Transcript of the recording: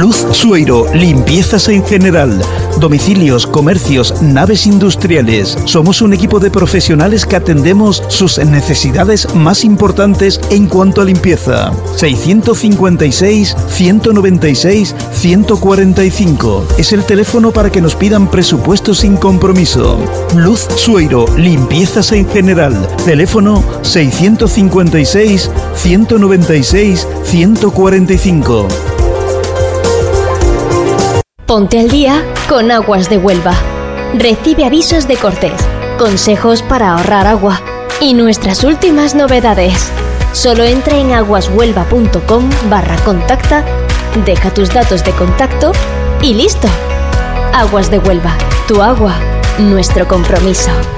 Luz Sueiro, limpiezas en general. Domicilios, comercios, naves industriales. Somos un equipo de profesionales que atendemos sus necesidades más importantes en cuanto a limpieza. 656-196-145. Es el teléfono para que nos pidan presupuestos sin compromiso. Luz Sueiro, limpiezas en general. Teléfono 656-196-145. Ponte al día con Aguas de Huelva. Recibe avisos de cortes, consejos para ahorrar agua y nuestras últimas novedades. Solo entra en aguashuelva.com/contacta, deja tus datos de contacto y listo. Aguas de Huelva, tu agua, nuestro compromiso.